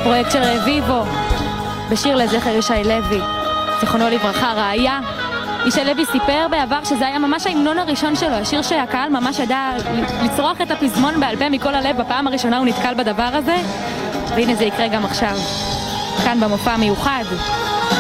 פרויקט של רביבו, בשיר לזכר ישי לוי, זיכרונו לברכה, ראיה. ישי לוי סיפר בעבר שזה היה ממש ההמנון הראשון שלו, השיר שהקהל ממש ידע לצרוח את הפזמון בעל פה מכל הלב, בפעם הראשונה הוא נתקל בדבר הזה, והנה זה יקרה גם עכשיו, כאן במופע המיוחד.